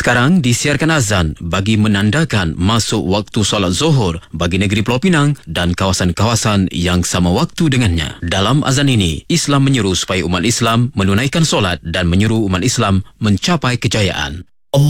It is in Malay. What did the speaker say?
Sekarang disiarkan azan bagi menandakan masuk waktu solat Zuhur bagi negeri Pulau Pinang dan kawasan-kawasan yang sama waktu dengannya. Dalam azan ini, Islam menyeru supaya umat Islam menunaikan solat dan menyuruh umat Islam mencapai kejayaan.